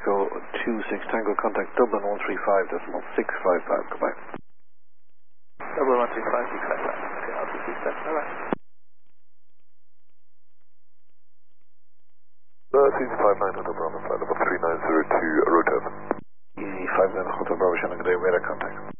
Echo 26 Tango, contact Dublin 135.655. Goodbye. Dublin 135.655. Okay, I'll just use that. Bye-bye. 259 Hotel Bravo, flight level 3902, rotor. Easy 59 Hotel Bravo, Shannon, good day, radar contact.